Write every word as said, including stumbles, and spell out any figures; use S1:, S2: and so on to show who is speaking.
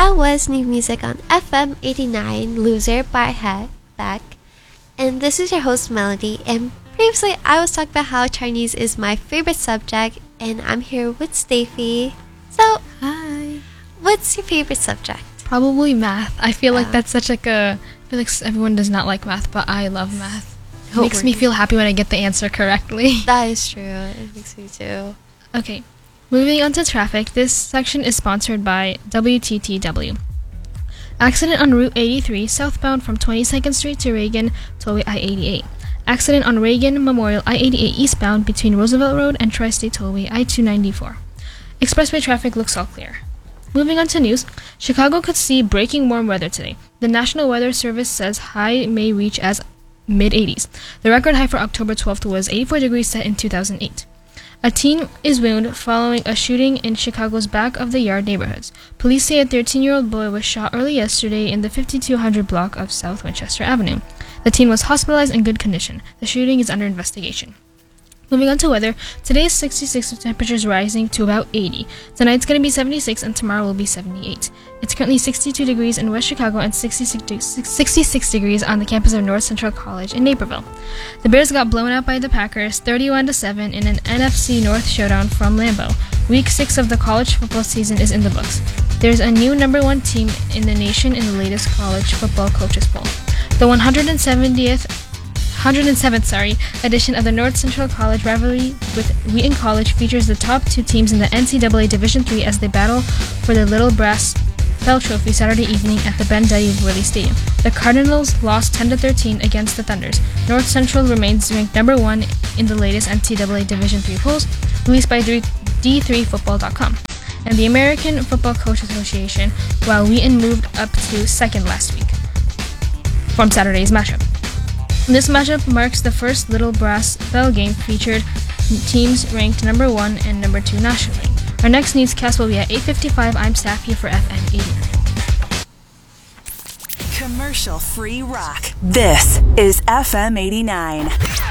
S1: That was new music on F M eighty-nine, Loser by Heck Beck. And this is your host, Melody. And previously, I was talking about how Chinese is my favorite subject, and I'm here with Steffi. So,
S2: hi.
S1: What's your favorite subject?
S2: Probably math. I feel
S1: Yeah.
S2: like that's such like a... I feel like everyone does not like math, but I love math. It
S1: Oh,
S2: makes me
S1: really?
S2: feel happy when I get the answer correctly.
S1: That is true. It makes me too.
S2: Okay. Moving on to traffic, this section is sponsored by W T T W. Accident on Route eighty-three, southbound from twenty-second Street to Reagan, Tollway I eighty-eight. Accident on Reagan Memorial I eighty-eight eastbound between Roosevelt Road and Tri-State Tollway I two ninety-four. Expressway traffic looks all clear. Moving on to news, Chicago could see breaking warm weather today. The National Weather Service says high may reach as mid eighties. The record high for October twelfth was eighty-four degrees set in two thousand eight. A teen is wounded following a shooting in Chicago's back-of-the-yard neighborhoods. Police say a thirteen-year-old boy was shot early yesterday in the fifty-two hundred block of South Winchester Avenue. The teen was hospitalized in good condition. The shooting is under investigation. Moving on to weather, today is sixty-six with temperatures rising to about eighty. Tonight's going to be seventy-six and tomorrow will be seventy-eight. It's currently sixty-two degrees in West Chicago and sixty-six, de- sixty-six degrees on the campus of North Central College in Naperville. The Bears got blown out by the Packers thirty-one to seven in an N F C North showdown from Lambeau. Week six of the college football season is in the books. There's a new number one team in the nation in the latest college football coaches poll. The one hundred seventieth one hundred seventh sorry, edition of the North Central College rivalry with Wheaton College features the top two teams in the N C double A Division three as they battle for the Little Brass Bell Trophy Saturday evening at the Ben Dayuv Stadium. The Cardinals lost ten to thirteen against the Thunders. North Central remains ranked number one in the latest N C double A Division three polls, released by D three football dot com and the American Football Coaches Association, while Wheaton moved up to second last week from Saturday's matchup. This matchup marks the first Little Brass Bell game featured teams ranked number one and number two nationally. Our next newscast will be at eight fifty-five. I'm Saf here for F M eighty-nine.
S3: Commercial free rock. This is F M eighty-nine.